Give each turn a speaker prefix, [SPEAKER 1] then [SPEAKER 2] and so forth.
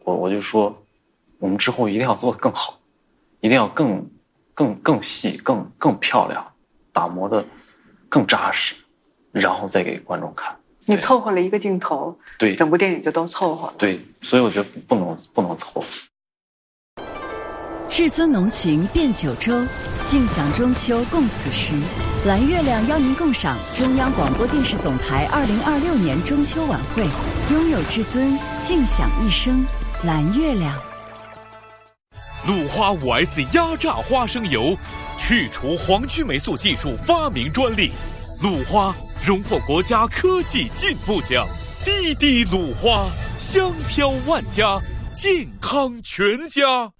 [SPEAKER 1] 我就说，我们之后一定要做得更好，一定要更细、更漂亮，打磨的更扎实，然后再给观众看。
[SPEAKER 2] 你凑合了一个镜头，
[SPEAKER 1] 对，
[SPEAKER 2] 整部电影就都凑合了。
[SPEAKER 1] 对，所以我觉得不能凑合。
[SPEAKER 3] 至尊浓情变九州，尽享中秋共此时。蓝月亮邀您共赏中央广播电视总台2026年中秋晚会，拥有至尊，尽享一生。蓝月亮。
[SPEAKER 4] 鲁花 5S 压榨花生油，去除黄曲霉素技术发明专利。鲁花荣获国家科技进步奖，滴滴鲁花，香飘万家，健康全家。